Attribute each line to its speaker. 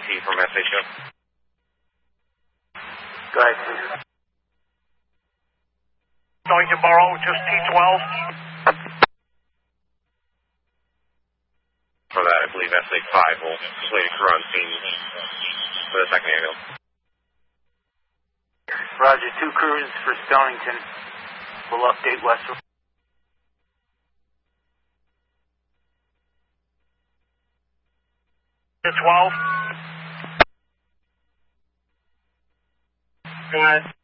Speaker 1: EMT from SHO.
Speaker 2: Go ahead, please.
Speaker 3: Darlington Borough, just T12.
Speaker 1: For that, I believe SA5 will complete a crew on scene for the second ambulance.
Speaker 2: Roger, 2 crews for Stonington. We'll update Westwood.
Speaker 3: T12. Go ahead.